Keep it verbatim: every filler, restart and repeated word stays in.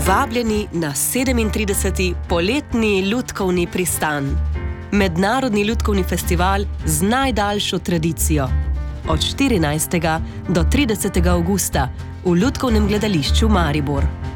Vabljeni na sedemintrideseti poletni lutkovni pristan. Mednarodni lutkovni festival z najdaljšo tradicijo. Od štirinajstega do tridesetega avgusta v Lutkovnem gledališču Maribor.